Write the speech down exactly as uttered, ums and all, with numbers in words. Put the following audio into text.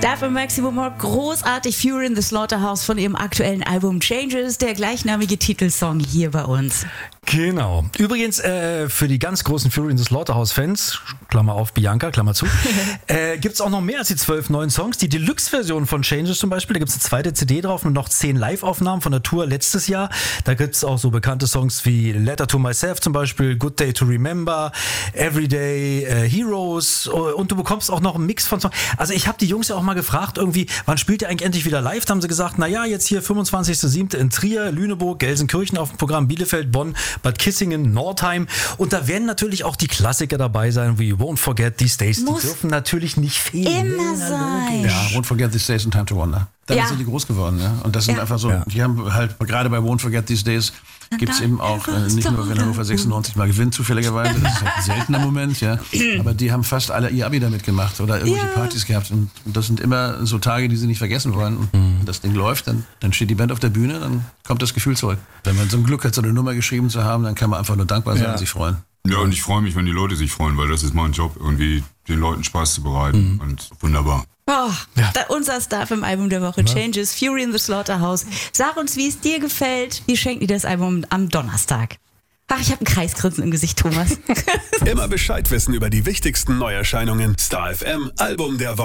Star F M Maximum Rock, großartig, Fury in the Slaughterhouse von ihrem aktuellen Album Changes, der gleichnamige Titelsong hier bei uns. Genau. Übrigens, äh, für die ganz großen Fury in the Slaughterhouse-Fans, Klammer auf Bianca, Klammer zu, äh, gibt es auch noch mehr als die zwölf neuen Songs. Die Deluxe-Version von Changes zum Beispiel, da gibt es eine zweite C D drauf und noch zehn Live-Aufnahmen von der Tour letztes Jahr. Da gibt es auch so bekannte Songs wie Letter to Myself zum Beispiel, Good Day to Remember, Everyday, äh, Heroes, und du bekommst auch noch einen Mix von Songs. Also ich habe die Jungs ja auch mal gefragt, irgendwie, wann spielt ihr eigentlich endlich wieder live? Da haben sie gesagt, naja, jetzt hier fünfundzwanzigster siebter in Trier, Lüneburg, Gelsenkirchen auf dem Programm, Bielefeld, Bonn, Bad Kissingen, Nordheim. Und da werden natürlich auch die Klassiker dabei sein, wie Won't Forget These Days. Muss die dürfen natürlich nicht fehlen. Immer sein. Ja, Won't Forget These Days und Time to Wonder. Damit Ja. sind die groß geworden, ja. Und das sind Ja. einfach so, Ja. die haben halt, gerade bei Won't Forget These Days, gibt es eben auch, äh, nicht nur, wenn Hannover sechsundneunzig mal gewinnt, zufälligerweise, das ist halt ein seltener Moment, ja. Aber die haben fast alle ihr Abi damit gemacht oder irgendwelche Ja. Partys gehabt. Und das sind immer so Tage, die sie nicht vergessen wollen. Und wenn das Ding läuft, dann, dann steht die Band auf der Bühne, dann kommt das Gefühl zurück. Wenn man so ein Glück hat, so eine Nummer geschrieben zu haben, dann kann man einfach nur dankbar sein Ja. und sich freuen. Ja, und ich freue mich, wenn die Leute sich freuen, weil das ist mein Job, irgendwie den Leuten Spaß zu bereiten. Und wunderbar. Oh, Ja. da, unser Star F M Album der Woche, Changes, Fury in the Slaughterhouse. Sag uns, wie es dir gefällt. Wir schenken dir das Album am Donnerstag. Ach, ich habe ein Kreisgrinsen im Gesicht, Thomas. Immer Bescheid wissen über die wichtigsten Neuerscheinungen. Star F M Album der Woche.